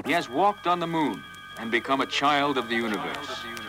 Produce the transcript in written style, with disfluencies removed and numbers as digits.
He has walked on the moon and become a child of the universe.